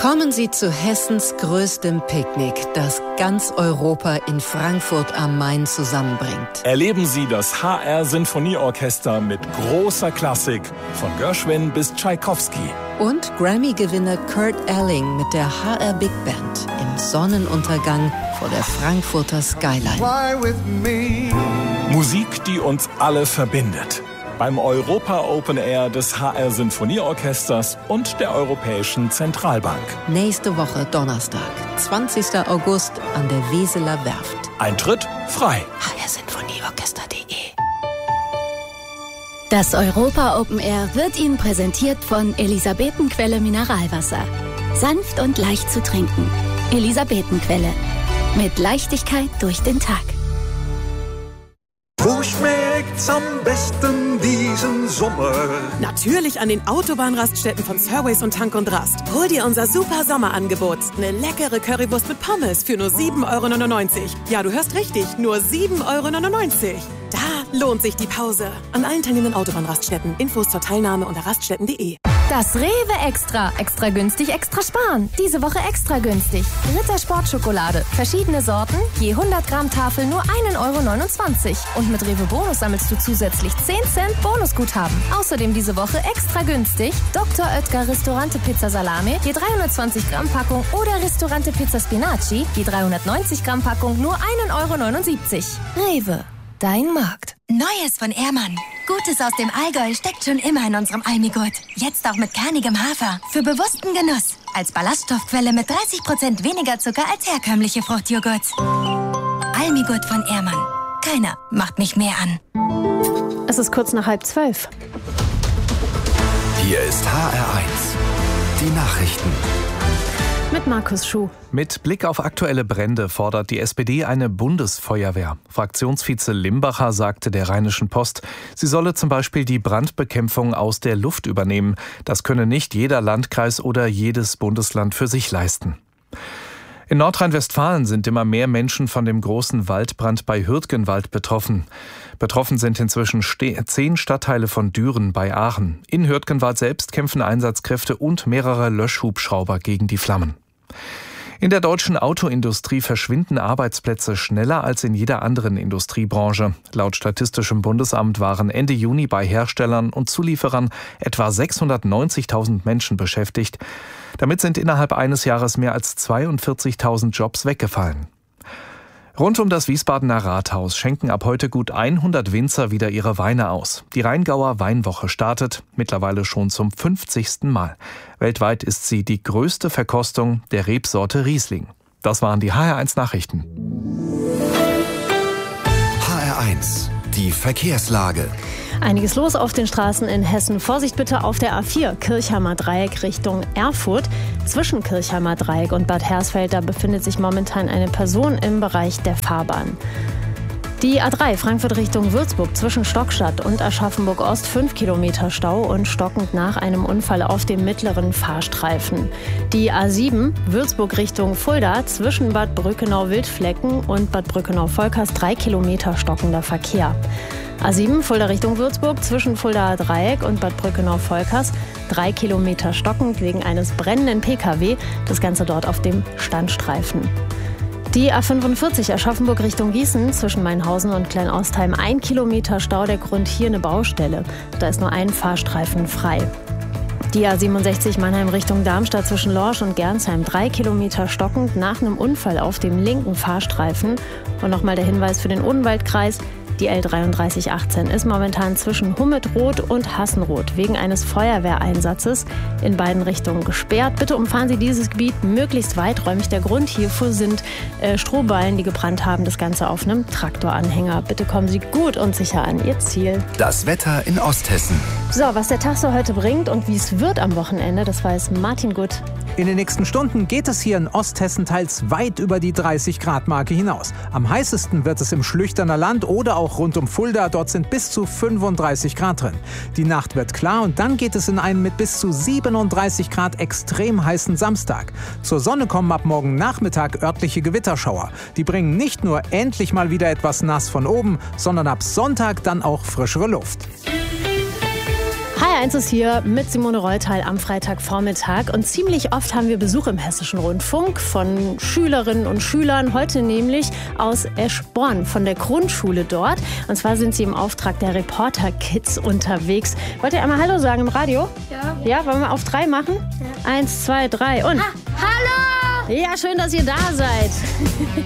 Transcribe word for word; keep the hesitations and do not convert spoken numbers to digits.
Kommen Sie zu Hessens größtem Picknick, das ganz Europa in Frankfurt am Main zusammenbringt. Erleben Sie das H R Sinfonieorchester mit großer Klassik, von Gershwin bis Tschaikowski. Und Grammy-Gewinner Kurt Elling mit der H R Big Band im Sonnenuntergang vor der Frankfurter Skyline. Musik, die uns alle verbindet. Beim Europa Open Air des H R Sinfonieorchesters und der Europäischen Zentralbank. Nächste Woche Donnerstag, zwanzigster August an der Weseler Werft. Eintritt frei. h r sinfonieorchester punkt de. Das Europa Open Air wird Ihnen präsentiert von Elisabetenquelle Mineralwasser. Sanft und leicht zu trinken. Elisabetenquelle. Mit Leichtigkeit durch den Tag. Wo schmeckt's am besten diesen Sommer? Natürlich an den Autobahnraststätten von Surways und Tank und Rast. Hol dir unser super Sommerangebot. Eine leckere Currywurst mit Pommes für nur sieben Euro neunundneunzig. Ja, du hörst richtig, nur sieben Euro neunundneunzig. Da lohnt sich die Pause. An allen teilnehmenden Autobahnraststätten. Infos zur Teilnahme unter raststätten punkt de. Das Rewe Extra. Extra günstig, extra sparen. Diese Woche extra günstig. Ritter Sportschokolade. Verschiedene Sorten, je hundert Gramm Tafel nur ein Euro neunundzwanzig. Und mit Rewe Bonus sammelst du zusätzlich zehn Cent Bonusguthaben. Außerdem diese Woche extra günstig Doktor Oetker Ristorante Pizza Salami, je dreihundertzwanzig Gramm Packung oder Ristorante Pizza Spinaci, je dreihundertneunzig Gramm Packung nur ein Euro neunundsiebzig. Rewe. Dein Markt. Neues von Ehrmann. Gutes aus dem Allgäu steckt schon immer in unserem Almigurt. Jetzt auch mit kernigem Hafer. Für bewussten Genuss. Als Ballaststoffquelle mit dreißig Prozent weniger Zucker als herkömmliche Fruchtjoghurts. Almigurt von Ehrmann. Keiner macht mich mehr an. Es ist kurz nach halb zwölf. Hier ist H R eins. Die Nachrichten. Mit Markus Schuh. Mit Blick auf aktuelle Brände fordert die S P D eine Bundesfeuerwehr. Fraktionsvize Limbacher sagte der Rheinischen Post, sie solle zum Beispiel die Brandbekämpfung aus der Luft übernehmen. Das könne nicht jeder Landkreis oder jedes Bundesland für sich leisten. In Nordrhein-Westfalen sind immer mehr Menschen von dem großen Waldbrand bei Hürtgenwald betroffen. Betroffen sind inzwischen zehn Stadtteile von Düren bei Aachen. In Hürtgenwald selbst kämpfen Einsatzkräfte und mehrere Löschhubschrauber gegen die Flammen. In der deutschen Autoindustrie verschwinden Arbeitsplätze schneller als in jeder anderen Industriebranche. Laut Statistischem Bundesamt waren Ende Juni bei Herstellern und Zulieferern etwa sechshundertneunzigtausend Menschen beschäftigt. Damit sind innerhalb eines Jahres mehr als zweiundvierzigtausend Jobs weggefallen. Rund um das Wiesbadener Rathaus schenken ab heute gut hundert Winzer wieder ihre Weine aus. Die Rheingauer Weinwoche startet mittlerweile schon zum fünfzigsten Mal. Weltweit ist sie die größte Verkostung der Rebsorte Riesling. Das waren die H R eins Nachrichten. H R eins, die Verkehrslage. Einiges los auf den Straßen in Hessen. Vorsicht bitte auf der A vier, Kirchheimer Dreieck Richtung Erfurt. Zwischen Kirchheimer Dreieck und Bad Hersfeld, da befindet sich momentan eine Person im Bereich der Fahrbahn. Die A drei, Frankfurt Richtung Würzburg, zwischen Stockstadt und Aschaffenburg Ost, fünf Kilometer Stau und stockend nach einem Unfall auf dem mittleren Fahrstreifen. Die A sieben, Würzburg Richtung Fulda, zwischen Bad Brückenau-Wildflecken und Bad Brückenau-Volkers, drei Kilometer stockender Verkehr. A sieben, Fulda Richtung Würzburg, zwischen Fuldaer Dreieck und Bad Brückenau-Volkers, drei Kilometer stockend wegen eines brennenden P K W, das Ganze dort auf dem Standstreifen. Die A fünfundvierzig, Aschaffenburg Richtung Gießen, zwischen Mainhausen und Kleinostheim, ein Kilometer Stau, der Grund hier eine Baustelle. Da ist nur ein Fahrstreifen frei. Die A siebenundsechzig, Mannheim Richtung Darmstadt, zwischen Lorsch und Gernsheim, drei Kilometer stockend nach einem Unfall auf dem linken Fahrstreifen. Und nochmal der Hinweis für den Odenwaldkreis. Die L dreiunddreißig achtzehn ist momentan zwischen Hummetroth und Hassenroth wegen eines Feuerwehreinsatzes in beiden Richtungen gesperrt. Bitte umfahren Sie dieses Gebiet möglichst weiträumig. Der Grund hierfür sind äh, Strohballen, die gebrannt haben. Das Ganze auf einem Traktoranhänger. Bitte kommen Sie gut und sicher an Ihr Ziel. Das Wetter in Osthessen. So, was der Tag so heute bringt und wie es wird am Wochenende, das weiß Martin Gutt. In den nächsten Stunden geht es hier in Osthessen teils weit über die dreißig Grad Marke hinaus. Am heißesten wird es im Schlüchterner Land oder auch rund um Fulda. Dort sind bis zu fünfunddreißig Grad drin. Die Nacht wird klar und dann geht es in einen mit bis zu siebenunddreißig Grad extrem heißen Samstag. Zur Sonne kommen ab morgen Nachmittag örtliche Gewitterschauer. Die bringen nicht nur endlich mal wieder etwas nass von oben, sondern ab Sonntag dann auch frischere Luft. H R eins ist hier mit Simone Reutal am Freitagvormittag und ziemlich oft haben wir Besuch im Hessischen Rundfunk von Schülerinnen und Schülern, heute nämlich aus Eschborn von der Grundschule dort. Und zwar sind sie im Auftrag der Reporter Kids unterwegs. Wollt ihr einmal Hallo sagen im Radio? Ja. Ja, wollen wir auf drei machen? Ja. Eins, zwei, drei und... Ha Hallo! Ja, schön, dass ihr da seid.